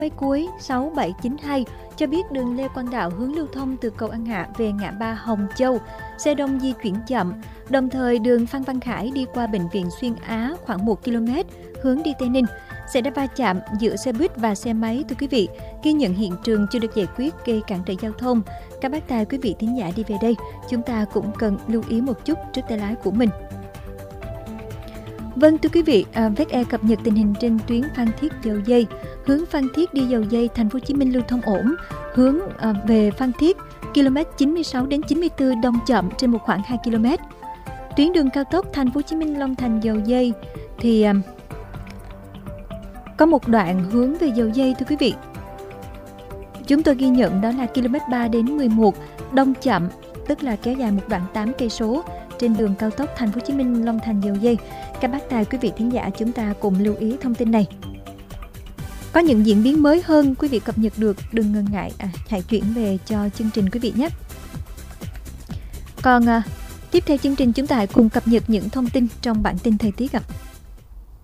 Máy cuối 6792 cho biết đường Lê Quang Đạo hướng lưu thông từ cầu An Hạ về ngã ba Hồng Châu, xe đông di chuyển chậm. Đồng thời đường Phan Văn Khải đi qua bệnh viện Xuyên Á khoảng 1 km hướng đi Tây Ninh sẽ đã va chạm giữa xe buýt và xe máy thưa quý vị. Ghi nhận hiện trường chưa được giải quyết gây cản trở giao thông. Các bác tài quý vị thính giả đi về đây, chúng ta cũng cần lưu ý một chút trước tay lái của mình. Vâng thưa quý vị, VEC cập nhật tình hình trên tuyến Phan Thiết Dầu Giây. Hướng Phan Thiết đi Dầu Giây, Thành phố Hồ Chí Minh lưu thông ổn. Hướng về Phan Thiết, km 96 đến 94 đông chậm trên một khoảng 2 km. Tuyến đường cao tốc Thành phố Hồ Chí Minh Long Thành Dầu Giây thì có một đoạn hướng về Dầu Giây thưa quý vị. Chúng tôi ghi nhận đó là km 3 đến 11 đông chậm, tức là kéo dài một đoạn 8 cây số trên đường cao tốc Thành phố Hồ Chí Minh Long Thành Dầu Giây. Các bác tài quý vị thính giả chúng ta cùng lưu ý thông tin này. Có những diễn biến mới hơn quý vị cập nhật được, đừng ngần ngại hãy chuyển về cho chương trình quý vị nhé. Còn tiếp theo chương trình chúng ta hãy cùng cập nhật những thông tin trong bản tin thời tiết ạ.